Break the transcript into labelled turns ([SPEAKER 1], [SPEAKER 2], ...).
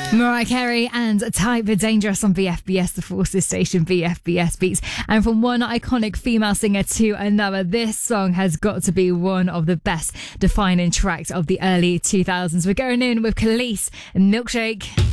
[SPEAKER 1] Mariah Carey and Type Dangerous on BFBS, the Forces station BFBS Beats. And from one iconic female singer to another, this song has got to be one of the best defining tracks of the early 2000s. We're going in with Khalees and Milkshake.